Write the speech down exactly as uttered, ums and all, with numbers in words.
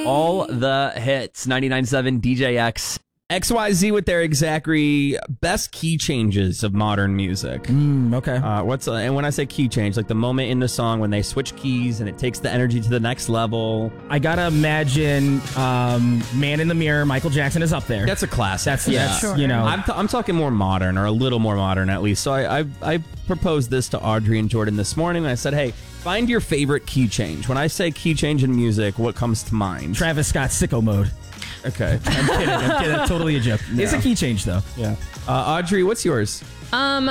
All the hits. ninety-nine point seven D J X. X Y Z with their Exactly best key changes of modern music. Mm, okay. Uh, what's uh, and when I say key change, like the moment in the song when they switch keys and it takes the energy to the next level. I gotta imagine um, Man in the Mirror, Michael Jackson is up there. That's a classic. That's, yeah. that's Sure. you know. I'm, t- I'm talking more modern, or a little more modern at least. So I, I I proposed this to Audrey and Jordan this morning. And I said, hey, find your favorite key change. When I say key change in music, what comes to mind? Travis Scott Sicko Mode. Okay. I'm kidding. I'm kidding. That's totally a joke. It's a key change, though. Yeah. Uh, Audrey, what's yours? Um,